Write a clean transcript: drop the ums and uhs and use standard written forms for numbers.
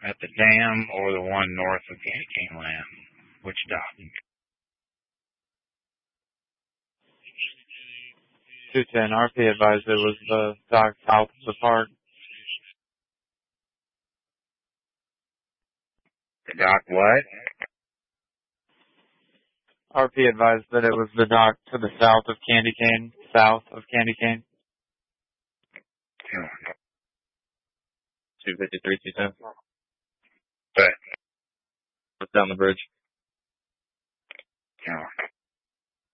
at the dam or the one north of Candy Cane Land? Which dock? 210, RP advised it was the dock south of the park. The dock what? RP advised that it was the dock to the south of Candy Cane. South of Candy Cane. 253, 210. But it's down the bridge. yeah.